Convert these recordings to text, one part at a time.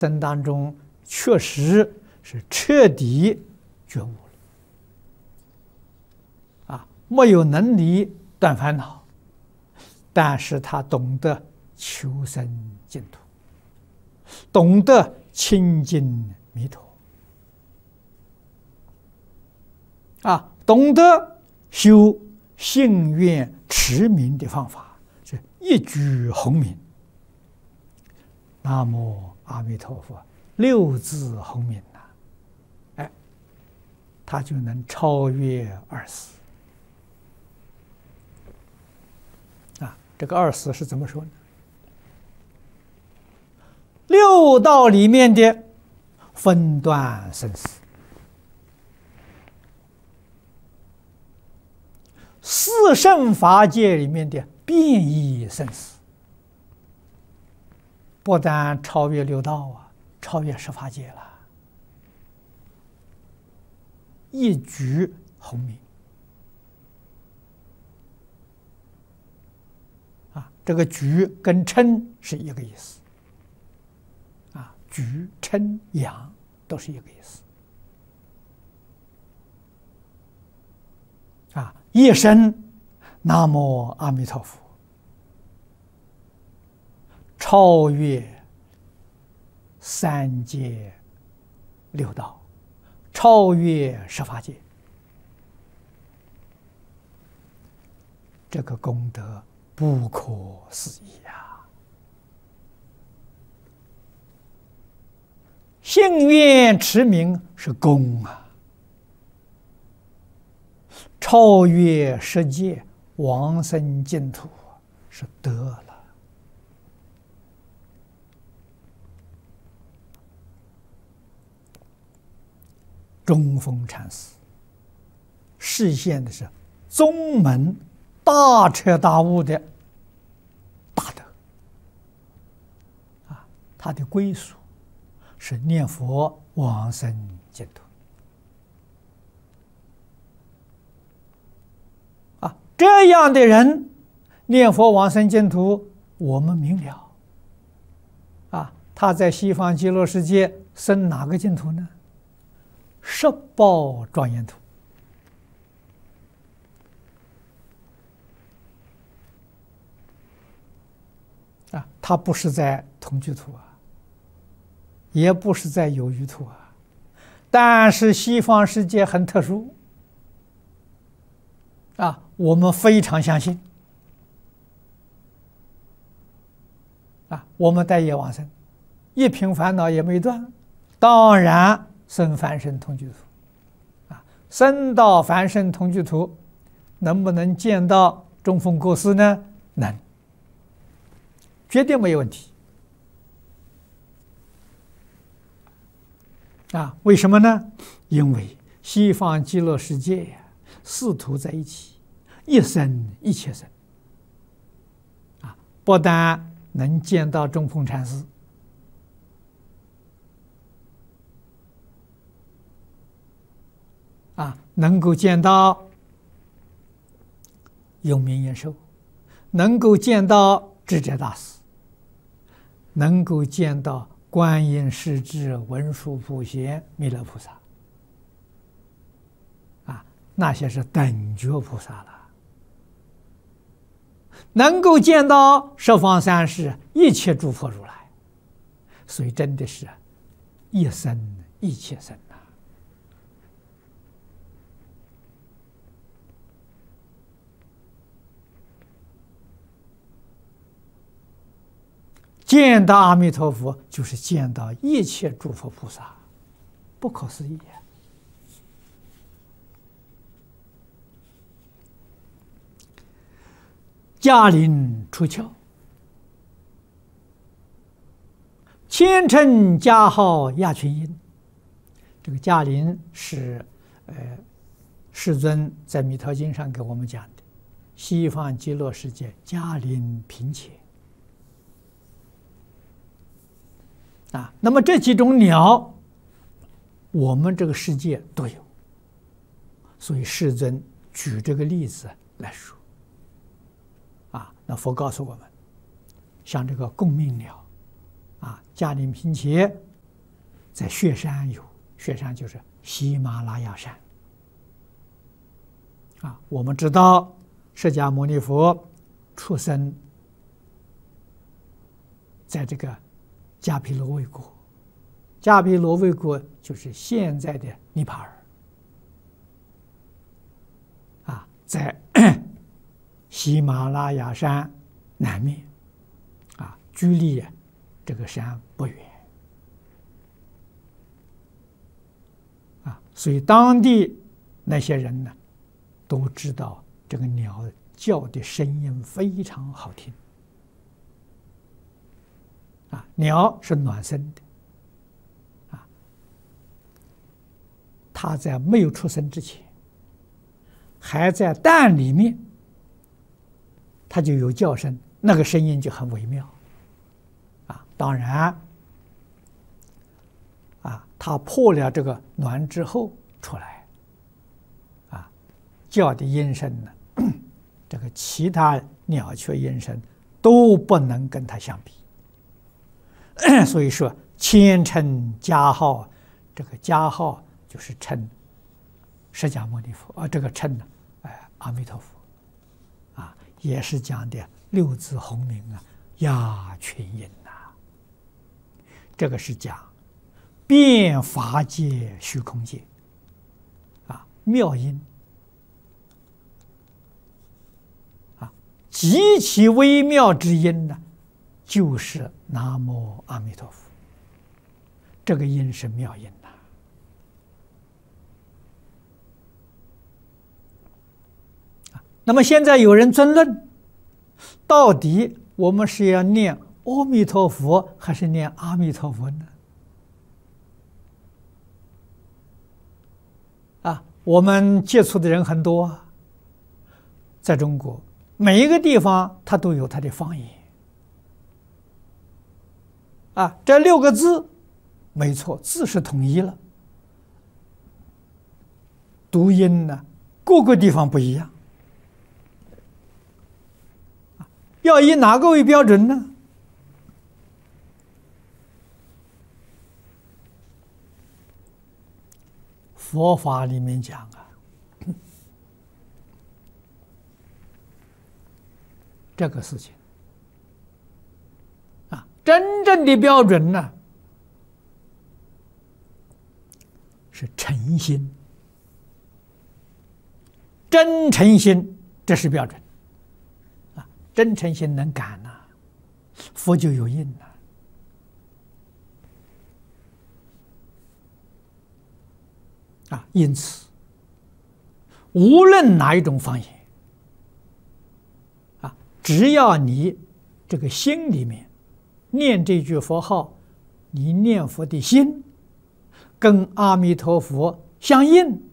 生当中确实是彻底觉悟了，没有能力断烦恼，但是他懂得求生净土，懂得亲近弥陀，懂得修信愿持名的方法，是一句洪名，南无阿弥陀佛，六字洪名呐，他就能超越二死。这个二死是怎么说呢？六道里面的分段生死，四圣法界里面的变异生死，不但超越六道超越十法界了，一举洪名。这个举跟称是一个意思，举称扬都是一个意思，一声南无阿弥陀佛，超越三界六道，超越十法界，这个功德不可思议啊！信愿持名是功啊，超越十界往生净土是得了。中峰禅师示现的是宗门大彻大悟的大德，他的归属是念佛往生净土，这样的人念佛往生净土，我们明了，他在西方极乐世界生哪个净土呢？十报庄严土。他不是在同居土也不是在有余土但是西方世界很特殊我们非常相信我们待业往生，一品烦恼也没断，当然生凡圣同居土生到凡圣同居土，能不能见到中峰国师呢？能，绝对没有问题为什么呢？因为西方极乐世界四土在一起，一生一切生不但能见到中峰禅师能够见到永明延寿，能够见到智者大师，能够见到观音世至文殊普贤弥勒菩萨那些是等觉菩萨了，能够见到十方三世一切诸佛如来，所以真的是一生一切生见到阿弥陀佛就是见到一切诸佛菩萨，不可思议驾临出窍，千乘加号亚群音。这个驾临是世尊在弥陀经上给我们讲的，西方极乐世界驾临频且那么这几种鸟，我们这个世界都有，所以世尊举这个例子来说那佛告诉我们，像这个共命鸟驾临频且在雪山有，雪山就是喜马拉雅山。我们知道释迦牟尼佛出生在这个迦毗罗卫国，迦毗罗卫国就是现在的尼泊尔，在喜马拉雅山南面，距离这个山不远，所以当地那些人呢，都知道这个鸟叫的声音非常好听，鸟是暖身的，它在没有出生之前，还在蛋里面，它就有叫声，那个声音就很微妙，当然，它破了这个卵之后出来，叫的音声呢，这个其他鸟雀音声都不能跟它相比。所以说，谦称加号，这个加号就是称释迦牟尼佛，这个称呢，阿弥陀佛，也是讲的六字洪名压群音这个是讲遍法界虚空界，妙音，极其微妙之音呢，就是南无阿弥陀佛。这个音是妙音那么现在有人争论，到底我们是要念阿弥陀佛还是念阿弥陀佛呢？我们接触的人很多，在中国每一个地方它都有它的方言，这6个字没错，字是统一了，读音呢各个地方不一样，要以哪个为标准呢？佛法里面讲这个事情真正的标准呢是诚心，真诚心，这是标准真诚心能感佛就有印因此无论哪一种方言只要你这个心里面念这句佛号，你念佛的心跟阿弥陀佛相应，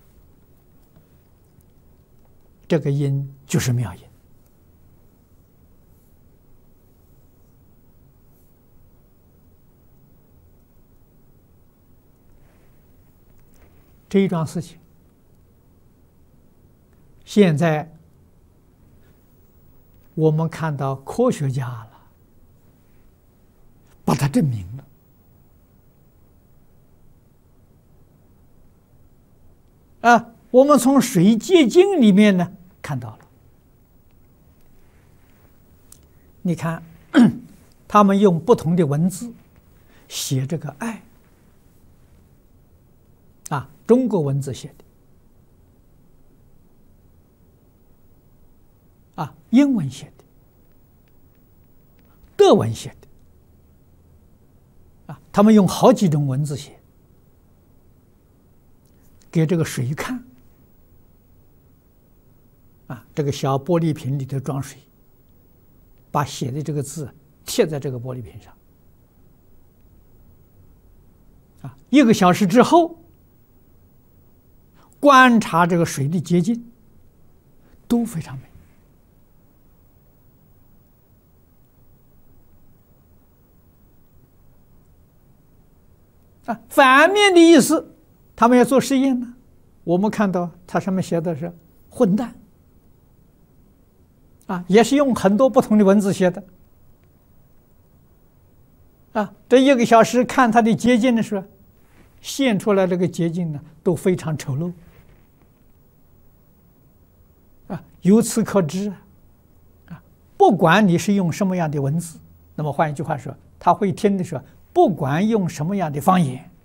这个音就是妙音。这一桩事情，现在我们看到科学家了，把它证明了。我们从水结晶里面呢看到了，你看，他们用不同的文字写这个爱。中国文字写的，英文写的，德文写的，他们用好几种文字写，给这个水看，这个小玻璃瓶里头装水，把写的这个字贴在这个玻璃瓶上，1个小时之后。观察这个水的结晶都非常美反面的意思，他们要做实验呢。我们看到它上面写的是混蛋也是用很多不同的文字写的这1个小时看他的结晶的时候，现出来这个结晶呢，都非常丑陋。由此可知，不管你是用什么样的文字，那么换一句话说，他会听的时候，不管用什么样的方言，